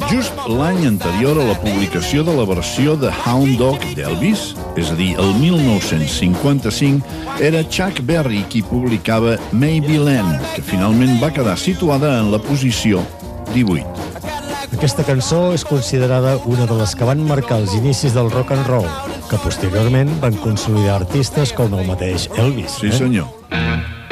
Just l'any anterior a la publicació de la versió de Hound Dog d'Elvis, és a dir, el 1955, era Chuck Berry qui publicava Maybe Land, que finalment va quedar situada en la posició 18. Aquesta cançó és considerada una de les que van marcar els inicis del rock and roll, que posteriorment van consolidar artistes com el mateix Elvis. Sí, senyor.